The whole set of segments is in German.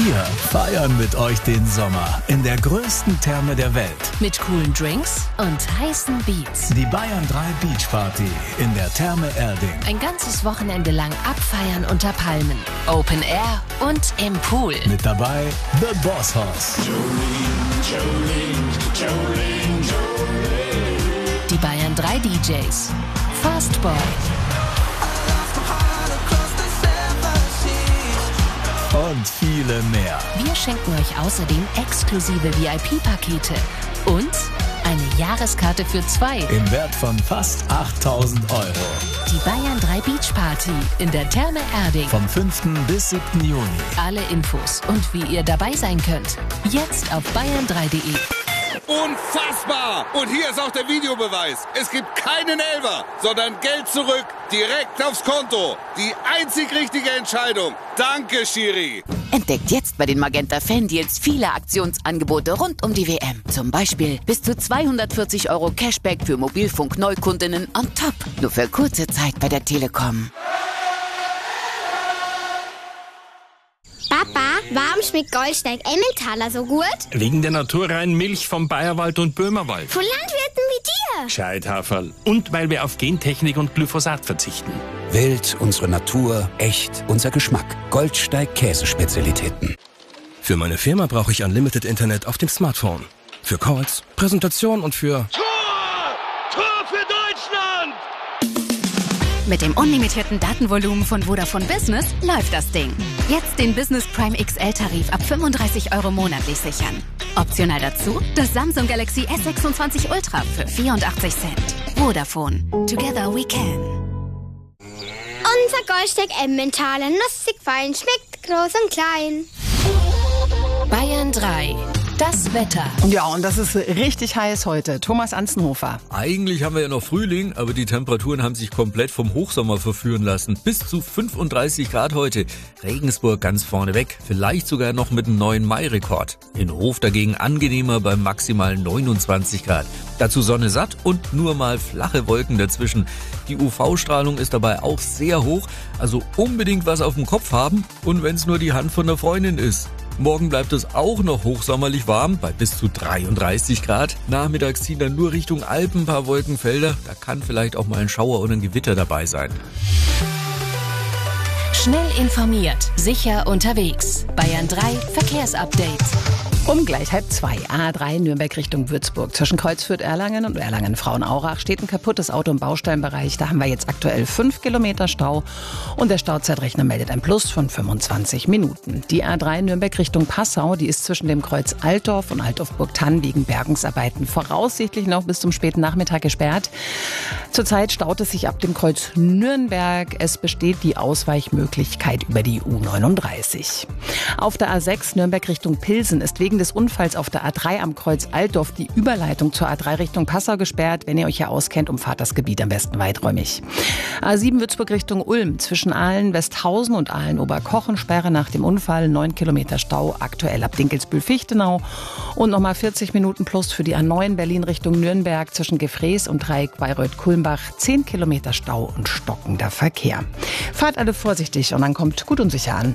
Wir feiern mit euch den Sommer in der größten Therme der Welt. Mit coolen Drinks und heißen Beats. Die Bayern 3 Beach Party in der Therme Erding. Ein ganzes Wochenende lang abfeiern unter Palmen, Open Air und im Pool. Mit dabei The Boss Hoss. Die Bayern 3 DJs. Fastboy. Und viele mehr. Wir schenken euch außerdem exklusive VIP-Pakete und eine Jahreskarte für 2. Im Wert von fast 8.000 €. Die Bayern 3 Beach Party in der Therme Erding. Vom 5. bis 7. Juni. Alle Infos und wie ihr dabei sein könnt, jetzt auf bayern3.de. Unfassbar! Und hier ist auch der Videobeweis. Es gibt keinen Elfer, sondern Geld zurück, direkt aufs Konto. Die einzig richtige Entscheidung. Danke, Schiri. Entdeckt jetzt bei den Magenta Fan-Deals viele Aktionsangebote rund um die WM. Zum Beispiel bis zu 240 € Cashback für Mobilfunk-Neukundinnen on top. Nur für kurze Zeit bei der Telekom. Papa, warum schmeckt Goldsteig Emmentaler so gut? Wegen der naturreinen Milch vom Bayerwald und Böhmerwald. Von Landwirten wie dir. Gescheithaferl. Und weil wir auf Gentechnik und Glyphosat verzichten. Wild, unsere Natur, echt, unser Geschmack. Goldsteig Käsespezialitäten. Für meine Firma brauche ich Unlimited Internet auf dem Smartphone. Für Calls, Präsentation und für... Tor für Deutschland! Mit dem unlimitierten Datenvolumen von Vodafone Business läuft das Ding. Jetzt den Business Prime XL-Tarif ab 35 € monatlich sichern. Optional dazu das Samsung Galaxy S26 Ultra für 84 Cent. Vodafone. Together we can. Unser Goldsteig Emmentaler, nussig fein, schmeckt groß und klein. Bayern 3. Das Wetter. Ja, und das ist richtig heiß heute. Thomas Anzenhofer. Eigentlich haben wir ja noch Frühling, aber die Temperaturen haben sich komplett vom Hochsommer verführen lassen. Bis zu 35 Grad heute. Regensburg ganz vorne weg. Vielleicht sogar noch mit einem neuen Mai-Rekord. In Hof dagegen angenehmer bei maximal 29 Grad. Dazu Sonne satt und nur mal flache Wolken dazwischen. Die UV-Strahlung ist dabei auch sehr hoch. Also unbedingt was auf dem Kopf haben. Und wenn es nur die Hand von der Freundin ist. Morgen bleibt es auch noch hochsommerlich warm, bei bis zu 33 Grad. Nachmittags ziehen dann nur Richtung Alpen ein paar Wolkenfelder. Da kann vielleicht auch mal ein Schauer oder ein Gewitter dabei sein. Schnell informiert, sicher unterwegs. Bayern 3 Verkehrsupdate. Um gleich 1:30. A3 Nürnberg Richtung Würzburg. Zwischen Kreuzfürth-Erlangen und Erlangen-Frauenaurach steht ein kaputtes Auto im Baustellenbereich. Da haben wir jetzt aktuell 5 Kilometer Stau. Und der Stauzeitrechner meldet ein Plus von 25 Minuten. Die A3 Nürnberg Richtung Passau, die ist zwischen dem Kreuz Altdorf und Altdorf-Burgthann wegen Bergungsarbeiten voraussichtlich noch bis zum späten Nachmittag gesperrt. Zurzeit staut es sich ab dem Kreuz Nürnberg. Es besteht die Ausweichmöglichkeit über die U39. Auf der A6 Nürnberg Richtung Pilsen ist wegen des Unfalls auf der A3 am Kreuz Altdorf die Überleitung zur A3 Richtung Passau gesperrt. Wenn ihr euch hier auskennt, umfahrt das Gebiet am besten weiträumig. A7 Würzburg Richtung Ulm. Zwischen Aalen-Westhausen und Aalen-Oberkochen Sperre nach dem Unfall. 9 Kilometer Stau aktuell ab Dinkelsbühl-Fichtenau. Und nochmal 40 Minuten plus für die A9 Berlin Richtung Nürnberg zwischen Gefrees und Dreieck Bayreuth-Kulmbach. 10 Kilometer Stau und stockender Verkehr. Fahrt alle vorsichtig und dann kommt gut und sicher an.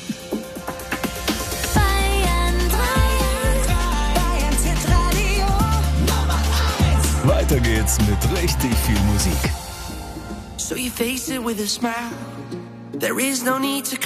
Weiter geht's mit richtig viel Musik. So you face it with a smile. There is no need to